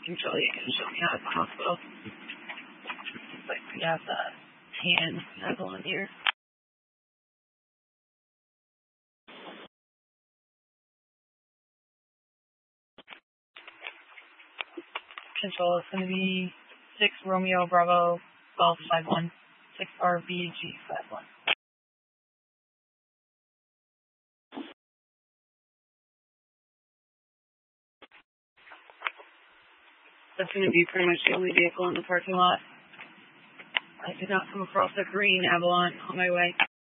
Control, you can show me out of the hospital. Like we have the tan Avalon here. Control is going to be 6 Romeo Bravo 1251, 6 RBG 51. That's going to be pretty much the only vehicle in the parking lot. I did not come across a green Avalon on my way.